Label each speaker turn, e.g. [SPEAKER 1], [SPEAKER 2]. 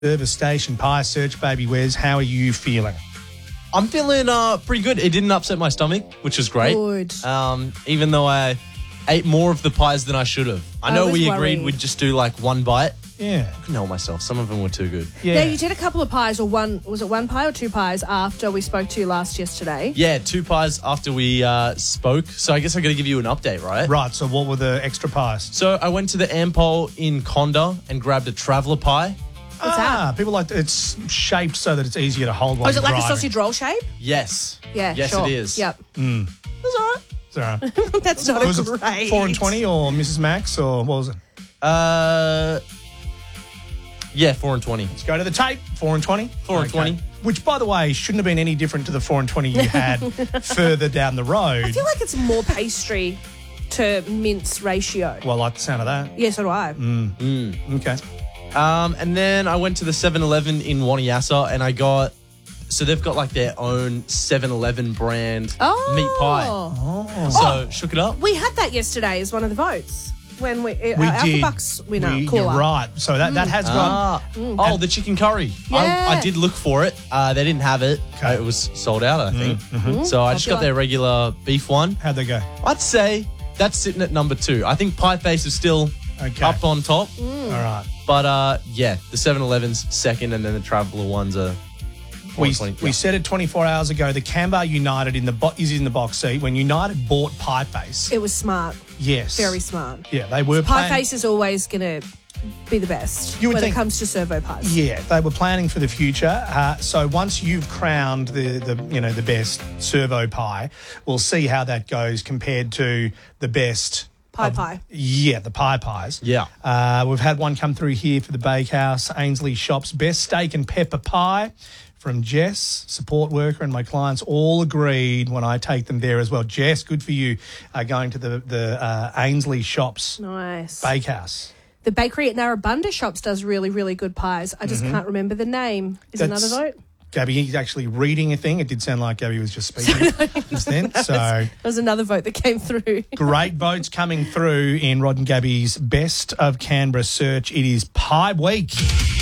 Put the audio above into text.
[SPEAKER 1] Service Station Pie Search, baby Wes. How are you feeling?
[SPEAKER 2] I'm feeling pretty good. It didn't upset my stomach, which is great.
[SPEAKER 3] Good.
[SPEAKER 2] Even though I ate more of the pies than I should have. I know
[SPEAKER 3] was
[SPEAKER 2] we agreed
[SPEAKER 3] worried.
[SPEAKER 2] we'd just do like one bite.
[SPEAKER 1] Yeah.
[SPEAKER 2] I couldn't help myself. Some of them were too good.
[SPEAKER 3] Yeah, you did a couple of pies, or one, was it one pie or two pies after we spoke to you yesterday?
[SPEAKER 2] Yeah, 2 pies after we spoke. So I guess I got to give you an update, right?
[SPEAKER 1] Right, so what were the extra pies?
[SPEAKER 2] So I went to the Ampol in Conda and grabbed a traveller pie.
[SPEAKER 3] What's that?
[SPEAKER 1] People like it's shaped so that it's easier to hold while
[SPEAKER 3] Oh, is it
[SPEAKER 1] you're
[SPEAKER 3] like a
[SPEAKER 1] driving.
[SPEAKER 3] sausage roll shape?
[SPEAKER 2] Yes.
[SPEAKER 3] Yeah,
[SPEAKER 2] Yes,
[SPEAKER 3] sure.
[SPEAKER 2] it is.
[SPEAKER 3] Yep.
[SPEAKER 1] That's all right. It's all right.
[SPEAKER 3] That's not
[SPEAKER 1] Was
[SPEAKER 3] a
[SPEAKER 1] it
[SPEAKER 3] great.
[SPEAKER 1] 4 and 20 or Mrs. Max or what was it?
[SPEAKER 2] Yeah, 4 and 20.
[SPEAKER 1] Let's go to the tape. 4 and 20.
[SPEAKER 2] 4 and 20.
[SPEAKER 1] Which, by the way, shouldn't have been any different to the 4 and 20 you had further down the road.
[SPEAKER 3] I feel like it's more pastry to mince ratio.
[SPEAKER 1] Well, I like the sound of that.
[SPEAKER 3] Yeah, so do I.
[SPEAKER 1] Okay.
[SPEAKER 2] And then I went to the 7-Eleven in Waniassa and I got... So they've got like their own 7-Eleven brand meat pie.
[SPEAKER 3] Oh.
[SPEAKER 2] So shook it up.
[SPEAKER 3] We had that yesterday as one of the votes when we
[SPEAKER 1] We
[SPEAKER 3] Alpha
[SPEAKER 1] did.
[SPEAKER 3] Bucks winner.
[SPEAKER 1] You're
[SPEAKER 3] cooler.
[SPEAKER 1] right. So that has got...
[SPEAKER 2] Oh, the chicken curry.
[SPEAKER 3] Yeah.
[SPEAKER 2] I did look for it. They didn't have it.
[SPEAKER 1] Okay.
[SPEAKER 2] It was sold out, I think. So I just got
[SPEAKER 3] Popular.
[SPEAKER 2] their regular beef one.
[SPEAKER 1] How'd they go?
[SPEAKER 2] I'd say that's sitting at number 2. I think Pie Face is still
[SPEAKER 1] Okay.
[SPEAKER 2] up on top.
[SPEAKER 1] All right.
[SPEAKER 2] But yeah, the 7-Eleven's second and then the Traveller ones are...
[SPEAKER 1] We
[SPEAKER 2] 120.
[SPEAKER 1] we said it 24 hours ago. The Canberra United is in the box seat. When United bought Pie Face,
[SPEAKER 3] It was smart.
[SPEAKER 1] yes.
[SPEAKER 3] Very smart.
[SPEAKER 1] Yeah, they were
[SPEAKER 3] Pie
[SPEAKER 1] planning.
[SPEAKER 3] Face is always going to be the best
[SPEAKER 1] You would
[SPEAKER 3] when
[SPEAKER 1] think-
[SPEAKER 3] it comes to servo pies.
[SPEAKER 1] Yeah, they were planning for the future. So once you've crowned the best servo pie, we'll see how that goes compared to the best
[SPEAKER 3] Pie.
[SPEAKER 1] Yeah, the pie pies.
[SPEAKER 2] Yeah.
[SPEAKER 1] We've had one come through here for the Bakehouse, Ainsley Shops, best steak and pepper pie from Jess, support worker, and my clients all agreed when I take them there as well. Jess, good for you going to the Ainsley Shops
[SPEAKER 3] Nice.
[SPEAKER 1] Bakehouse.
[SPEAKER 3] The bakery at Narrabundah Shops does really, really good pies. I just can't remember the name. Is
[SPEAKER 1] That's-
[SPEAKER 3] another vote?
[SPEAKER 1] Gabby, he's actually reading a thing. It did sound like Gabby was just speaking just then. So
[SPEAKER 3] There was another vote that came through.
[SPEAKER 1] great votes coming through in Rod and Gabby's Best of Canberra search. It is Pie Week.